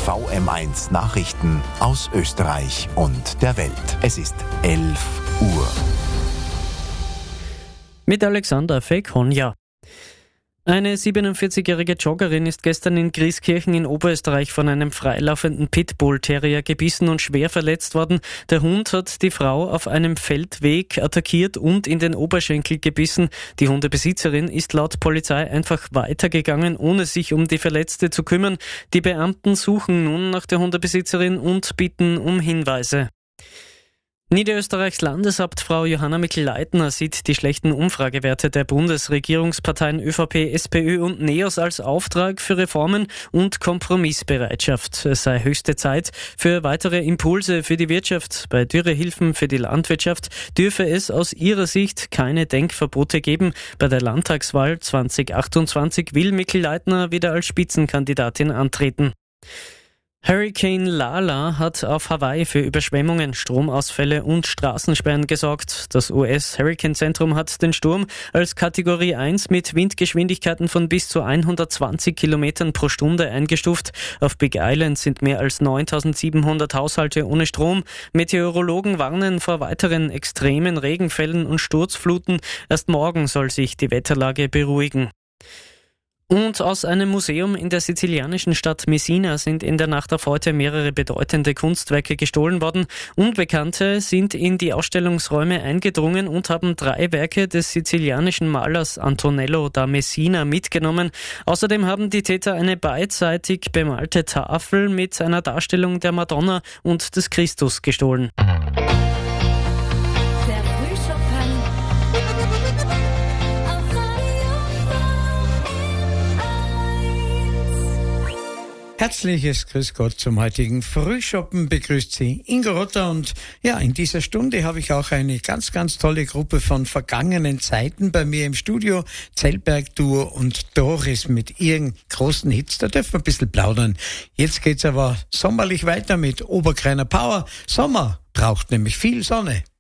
VM1 Nachrichten aus Österreich und der Welt. Es ist 11 Uhr. Mit Alexander Fekhonja. Eine 47-jährige Joggerin ist gestern in Grieskirchen in Oberösterreich von einem freilaufenden Pitbull-Terrier gebissen und schwer verletzt worden. Der Hund hat die Frau auf einem Feldweg attackiert und in den Oberschenkel gebissen. Die Hundebesitzerin ist laut Polizei einfach weitergegangen, ohne sich um die Verletzte zu kümmern. Die Beamten suchen nun nach der Hundebesitzerin und bitten um Hinweise. Niederösterreichs Landeshauptfrau Johanna Mikl-Leitner sieht die schlechten Umfragewerte der Bundesregierungsparteien ÖVP, SPÖ und NEOS als Auftrag für Reformen und Kompromissbereitschaft. Es sei höchste Zeit für weitere Impulse für die Wirtschaft. Bei Dürrehilfen für die Landwirtschaft dürfe es aus ihrer Sicht keine Denkverbote geben. Bei der Landtagswahl 2028 will Mikl-Leitner wieder als Spitzenkandidatin antreten. Hurricane Lala hat auf Hawaii für Überschwemmungen, Stromausfälle und Straßensperren gesorgt. Das US-Hurricane-Zentrum hat den Sturm als Kategorie 1 mit Windgeschwindigkeiten von bis zu 120 Kilometern pro Stunde eingestuft. Auf Big Island sind mehr als 9.700 Haushalte ohne Strom. Meteorologen warnen vor weiteren extremen Regenfällen und Sturzfluten. Erst morgen soll sich die Wetterlage beruhigen. Und aus einem Museum in der sizilianischen Stadt Messina sind in der Nacht auf heute mehrere bedeutende Kunstwerke gestohlen worden. Unbekannte sind in die Ausstellungsräume eingedrungen und haben 3 Werke des sizilianischen Malers Antonello da Messina mitgenommen. Außerdem haben die Täter eine beidseitig bemalte Tafel mit einer Darstellung der Madonna und des Christus gestohlen. Herzliches Grüß Gott zum heutigen Frühschoppen, begrüßt Sie Ingo Rotter, und ja, in dieser Stunde habe ich auch eine ganz, ganz tolle Gruppe von vergangenen Zeiten bei mir im Studio. Zellberg-Duo und Doris mit ihren großen Hits, da dürfen wir ein bisschen plaudern. Jetzt geht's aber sommerlich weiter mit Oberkreiner Power. Sommer braucht nämlich viel Sonne.